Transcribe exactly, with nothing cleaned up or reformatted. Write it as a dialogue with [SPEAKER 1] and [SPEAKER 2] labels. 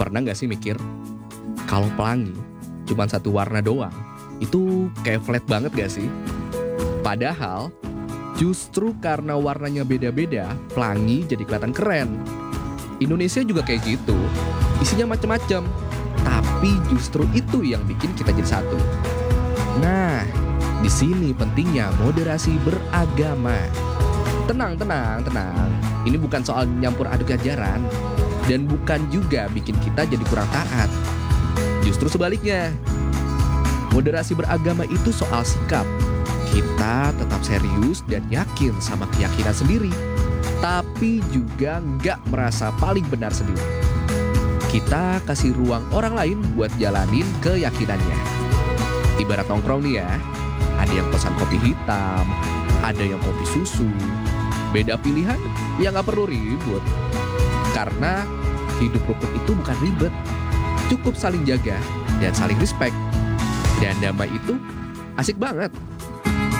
[SPEAKER 1] Pernah nggak sih mikir, kalau pelangi cuma satu warna doang, itu kayak flat banget gak sih? Padahal, justru karena warnanya beda-beda, pelangi jadi kelihatan keren. Indonesia juga kayak gitu, isinya macem-macem, tapi justru itu yang bikin kita jadi satu. Nah, di sini pentingnya moderasi beragama. Tenang, tenang, tenang. Ini bukan soal nyampur aduk ajaran, dan bukan juga bikin kita jadi kurang taat. Justru sebaliknya, moderasi beragama itu soal sikap. Kita tetap serius dan yakin sama keyakinan sendiri, tapi juga nggak merasa paling benar sendiri. Kita kasih ruang orang lain buat jalanin keyakinannya. Ibarat nongkrong nih ya, ada yang pesan kopi hitam, ada yang kopi susu. Beda pilihan, ya nggak perlu ribut. Karena hidup rukun itu bukan ribet, cukup saling jaga dan saling respect. Dan damai itu asik banget.